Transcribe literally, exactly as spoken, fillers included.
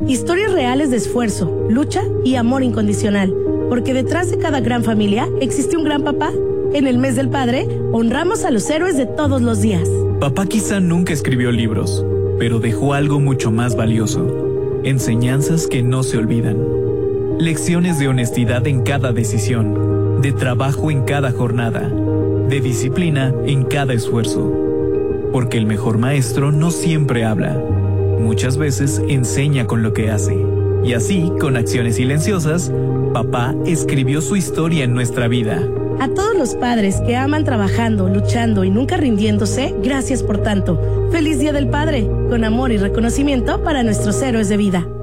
Historias reales de esfuerzo, lucha y amor incondicional. Porque detrás de cada gran familia existe un gran papá. En el mes del padre, honramos a los héroes de todos los días. Papá quizá nunca escribió libros, pero dejó algo mucho más valioso. Enseñanzas que no se olvidan. Lecciones de honestidad en cada decisión, de trabajo en cada jornada, de disciplina en cada esfuerzo. Porque el mejor maestro no siempre habla. Muchas veces enseña con lo que hace. Y así, con acciones silenciosas, papá escribió su historia en nuestra vida. A todos los padres que aman trabajando, luchando y nunca rindiéndose, gracias por tanto. ¡Feliz Día del Padre! Con amor y reconocimiento para nuestros héroes de vida.